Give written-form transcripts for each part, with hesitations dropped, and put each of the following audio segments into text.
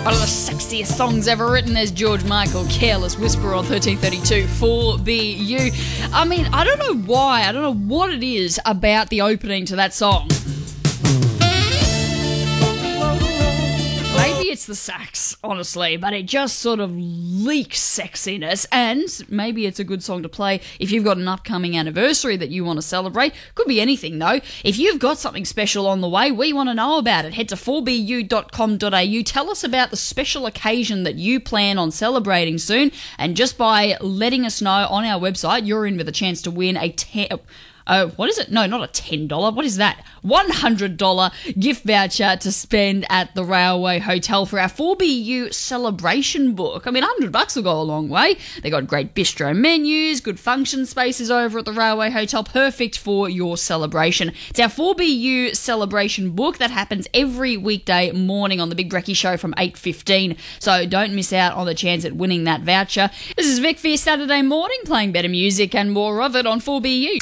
One of the sexiest songs ever written. There's George Michael, Careless Whisper on 1332 4BU. I mean, I don't know why. I don't know what it is about the opening to that song. Maybe it's the sax, honestly, but it just sort of leaks sexiness, and maybe it's a good song to play if you've got an upcoming anniversary that you want to celebrate. Could be anything, though. If you've got something special on the way, we want to know about it. Head to 4bu.com.au. Tell us about the special occasion that you plan on celebrating soon, and just by letting us know on our website, you're in with a chance to win a what is it? No, not a $10. What is that? $100 gift voucher to spend at the Railway Hotel for our 4BU celebration book. I mean, $100 will go a long way. They got great bistro menus, good function spaces over at the Railway Hotel, perfect for your celebration. It's our 4BU celebration book that happens every weekday morning on the Big Brekkie Show from 8:15. So don't miss out on the chance at winning that voucher. This is Vic for your Saturday morning, playing better music and more of it on 4BU.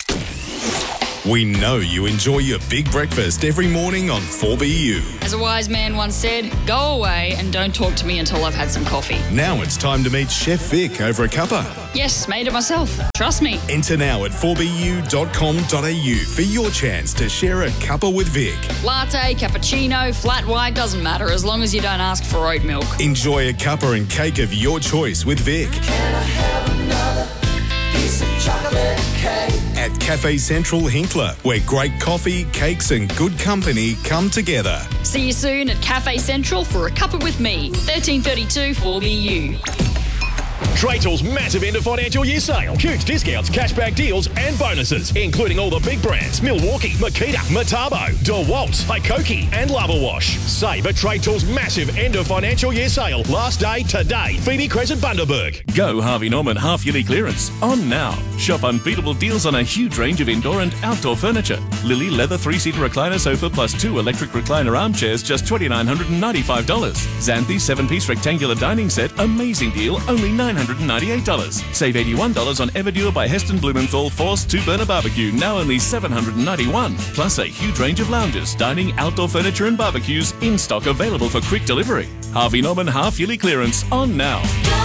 We know you enjoy your big breakfast every morning on 4BU. As a wise man once said, go away and don't talk to me until I've had some coffee. Now it's time to meet Chef Vic over a cuppa. Yes, made it myself. Trust me. Enter now at 4bu.com.au for your chance to share a cuppa with Vic. Latte, cappuccino, flat white, doesn't matter as long as you don't ask for oat milk. Enjoy a cuppa and cake of your choice with Vic. Can I have another piece of chocolate cake? At Cafe Central Hinkler, where great coffee, cakes and good company come together. See you soon at Cafe Central for a cuppa with me. 1332 4BU. Trade Tools' massive end of financial year sale. Huge discounts, cashback deals and bonuses, including all the big brands: Milwaukee, Makita, Metabo, DeWalt, Hikoki and Lava Wash. Save at Trade Tools' massive end of financial year sale. Last day today. Phoebe Crescent, Bundaberg. Go Harvey Norman half-yearly clearance. On now. Shop unbeatable deals on a huge range of indoor and outdoor furniture. Lily leather 3-seater recliner sofa plus 2 electric recliner armchairs, just $2,995. Xanthi 7-piece rectangular dining set, amazing deal, only $998. Save $81 on Everdure by Heston Blumenthal Force 2-burner barbecue, now only $791. Plus a huge range of lounges, dining, outdoor furniture and barbecues in stock, available for quick delivery. Harvey Norman half-yearly clearance on now.